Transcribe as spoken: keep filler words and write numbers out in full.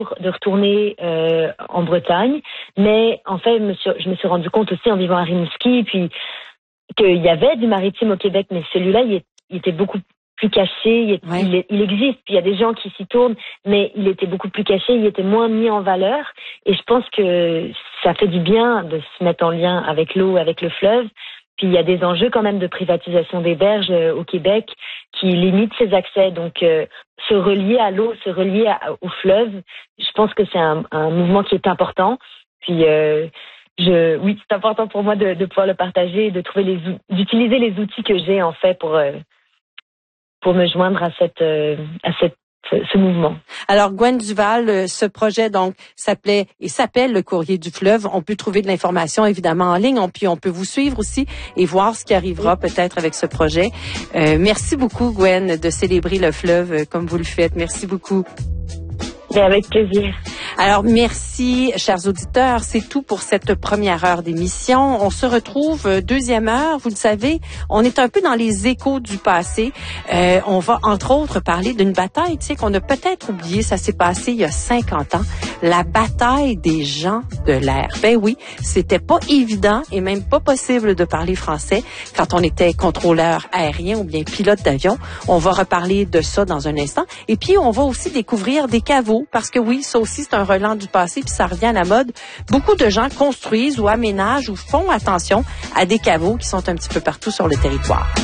de retourner euh, en Bretagne, mais en fait, je me, suis, je me suis rendu compte aussi en vivant à Rimouski, puis qu'il y avait du maritime au Québec, mais celui-là, il, est, il était beaucoup plus caché, il, est, ouais. il, est, il existe, puis il y a des gens qui s'y tournent, mais il était beaucoup plus caché, il était moins mis en valeur, et je pense que ça fait du bien de se mettre en lien avec l'eau, avec le fleuve. Puis il y a des enjeux quand même de privatisation des berges euh, au Québec qui limitent ces accès. Donc euh, se relier à l'eau, se relier à, au fleuve, je pense que c'est un, un mouvement qui est important. Puis euh, je, oui, c'est important pour moi de, de pouvoir le partager, de trouver les, d'utiliser les outils que j'ai en fait pour euh, pour me joindre à cette euh, à cette ce mouvement. Alors, Gwen Duval, ce projet, donc, s'appelait et s'appelle le Courrier du Fleuve. On peut trouver de l'information, évidemment, en ligne. On, puis on peut vous suivre aussi et voir ce qui arrivera peut-être avec ce projet. Euh, merci beaucoup, Gwen, de célébrer le fleuve comme vous le faites. Merci beaucoup. Bien, avec plaisir. Alors, merci, chers auditeurs. C'est tout pour cette première heure d'émission. On se retrouve euh, deuxième heure. Vous le savez, on est un peu dans les échos du passé. Euh, on va, entre autres, parler d'une bataille, tu sais, qu'on a peut-être oublié. Ça s'est passé il y a cinquante ans. La bataille des gens de l'air. Ben oui, c'était pas évident et même pas possible de parler français quand on était contrôleur aérien ou bien pilote d'avion. On va reparler de ça dans un instant. Et puis, on va aussi découvrir des caveaux parce que oui, ça aussi, c'est un relent du passé, puis ça revient à la mode. Beaucoup de gens construisent ou aménagent ou font attention à des caveaux qui sont un petit peu partout sur le territoire.